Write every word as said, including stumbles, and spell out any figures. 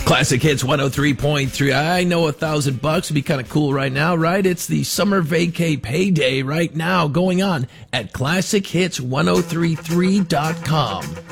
Classic Hits one oh three point three. I know a thousand bucks would be kind of cool right now, right? It's the summer vacay payday right now going on at classic hits ten thirty-three dot com.